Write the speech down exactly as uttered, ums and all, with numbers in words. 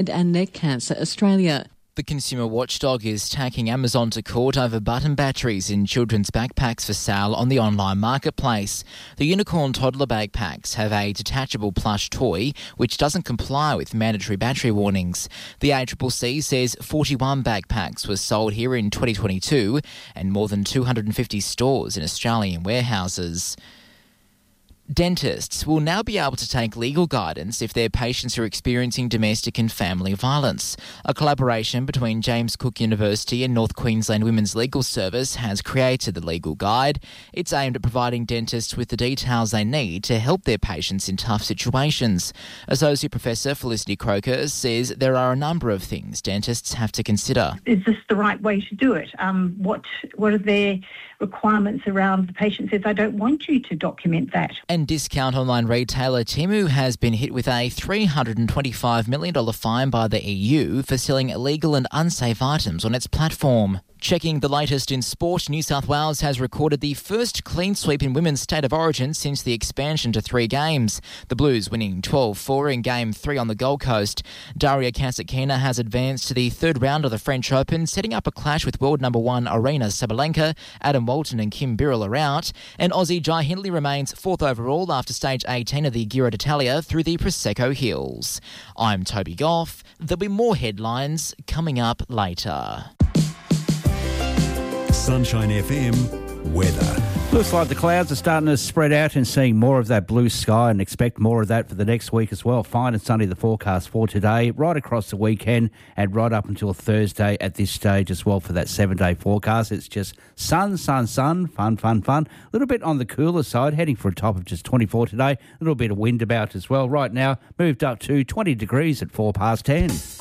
and Neck Cancer Australia. The consumer watchdog is taking Amazon to court over button batteries in children's backpacks for sale on the online marketplace. The Unicorn toddler backpacks have a detachable plush toy which doesn't comply with mandatory battery warnings. The A C C C says forty-one backpacks were sold here in twenty twenty-two and more than two hundred fifty stores in Australian warehouses. Dentists will now be able to take legal guidance if their patients are experiencing domestic and family violence. A collaboration between James Cook University and North Queensland Women's Legal Service has created the legal guide. It's aimed at providing dentists with the details they need to help their patients in tough situations. Associate Professor Felicity Croker says there are a number of things dentists have to consider. Is this the right way to do it? Um, what what are their requirements around the patient says, I don't want you to document that? And discount online retailer Temu has been hit with a three hundred twenty-five million dollars fine by the E U for selling illegal and unsafe items on its platform. Checking the latest in sport, New South Wales has recorded the first clean sweep in women's state of origin since the expansion to three games. The Blues winning twelve four in Game three on the Gold Coast. Daria Kasatkina has advanced to the third round of the French Open, setting up a clash with world number one Aryna Sabalenka. Adam Walton and Kim Birrell are out. And Aussie Jai Hindley remains fourth overall after stage eighteen of the Giro d'Italia through the Prosecco Hills. I'm Toby Goff. There'll be more headlines coming up later. Sunshine F M weather. Looks like the clouds are starting to spread out and seeing more of that blue sky, and expect more of that for the next week as well. Fine and sunny the forecast for today, right across the weekend and right up until Thursday at this stage as well for that seven-day forecast. It's just sun, sun, sun, fun, fun, fun. A little bit on the cooler side, heading for a top of just twenty-four today. A little bit of wind about as well. Right now, moved up to twenty degrees at four past ten.